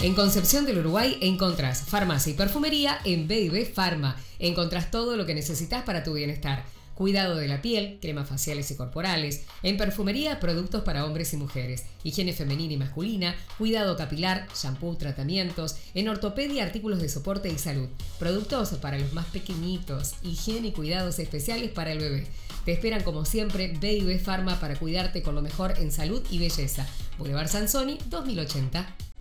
En Concepción del Uruguay encontrás farmacia y perfumería en B&B Pharma. Encontrás todo lo que necesitas para tu bienestar. Cuidado de la piel, cremas faciales y corporales. En perfumería, productos para hombres y mujeres. Higiene femenina y masculina. Cuidado capilar, shampoo, tratamientos. En ortopedia, artículos de soporte y salud. Productos para los más pequeñitos. Higiene y cuidados especiales para el bebé. Te esperan como siempre B&B Pharma para cuidarte con lo mejor en salud y belleza. Boulevard Sansoni 2080.